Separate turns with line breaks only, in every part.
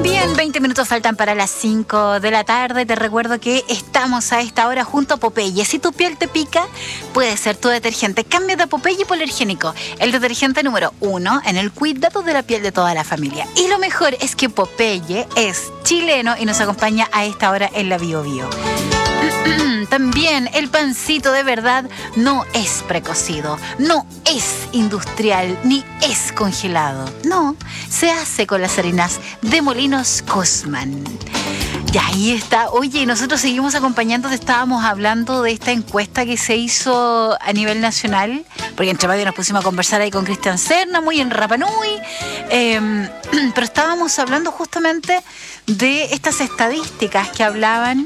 Bien, 20 minutos faltan para las 5 de la tarde. Te recuerdo que estamos a esta hora junto a Popeye. Si tu piel te pica, puede ser tu detergente. Cámbiate a Popeye Hipoalergénico, el detergente número 1 en el cuidado de la piel de toda la familia. Y lo mejor es que Popeye es chileno y nos acompaña a esta hora en la Bio Bio. También el pancito de verdad no es precocido, no es industrial, ni es congelado. No, se hace con las harinas de Molinos Cosman. Y ahí está. Oye, nosotros seguimos acompañándote. Estábamos hablando de esta encuesta que se hizo a nivel nacional, porque entre medio nos pusimos a conversar ahí con Cristian Serna, muy en Rapa Nui. Pero estábamos hablando justamente de estas estadísticas que hablaban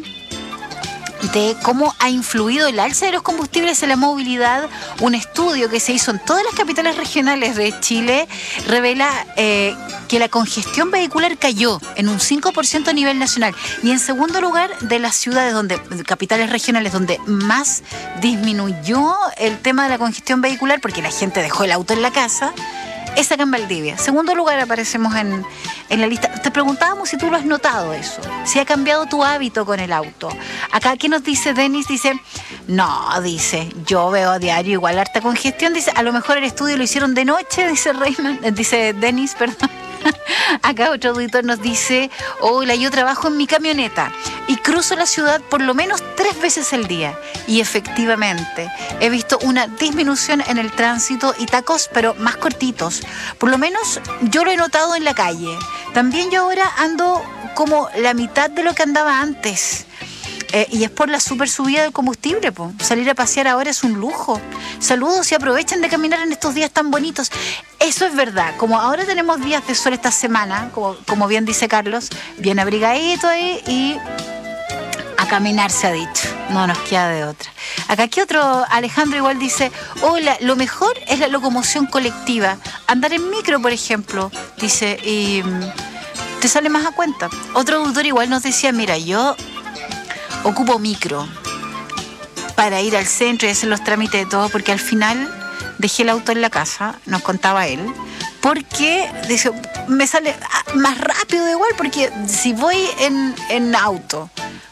de cómo ha influido el alza de los combustibles en la movilidad. Un estudio que se hizo en todas las capitales regionales de Chile revela que la congestión vehicular cayó en un 5% a nivel nacional. Y en segundo lugar, de las ciudades capitales regionales donde más disminuyó el tema de la congestión vehicular, porque la gente dejó el auto en la casa, es acá en Valdivia. Segundo lugar aparecemos en la lista. Te preguntábamos si tú lo has notado eso, si ha cambiado tu hábito con el auto. Acá, ¿qué nos dice Denis? Dice, no, dice, yo veo a diario igual harta congestión. Dice, a lo mejor el estudio lo hicieron de noche, dice Denis, perdón. Acá otro auditor nos dice, hola, yo trabajo en mi camioneta y cruzo la ciudad por lo menos 3 veces al día. Y efectivamente, he visto una disminución en el tránsito y tacos, pero más cortitos. Por lo menos yo lo he notado en la calle. También yo ahora ando como la mitad de lo que andaba antes. Y es por la super subida del combustible, po. Salir a pasear ahora es un lujo. Saludos y aprovechen de caminar en estos días tan bonitos. Eso es verdad. Como ahora tenemos días de sol esta semana, como bien dice Carlos, bien abrigadito ahí y a caminar se ha dicho. No nos queda de otra. Acá aquí otro Alejandro igual dice, hola, lo mejor es la locomoción colectiva. Andar en micro, por ejemplo, dice, y te sale más a cuenta. Otro autor igual nos decía, mira, yo ocupo micro para ir al centro y hacer los trámites de todo, porque al final dejé el auto en la casa, nos contaba él, porque dice, me sale más rápido igual, porque si voy en auto,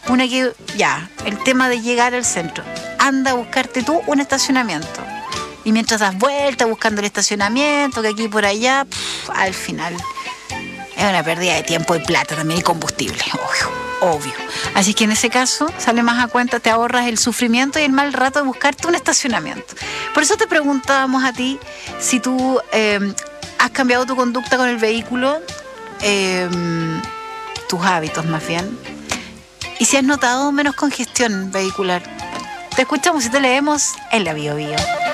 el tema de llegar al centro, anda a buscarte tú un estacionamiento. Y mientras das vueltas buscando el estacionamiento, que aquí y por allá, al final es una pérdida de tiempo y plata también, y combustible, obvio. Así que en ese caso sale más a cuenta, te ahorras el sufrimiento y el mal rato de buscarte un estacionamiento. Por eso te preguntábamos a ti si tú has cambiado tu conducta con el vehículo, tus hábitos más bien, y si has notado menos congestión vehicular. Te escuchamos y te leemos en la Bio Bio.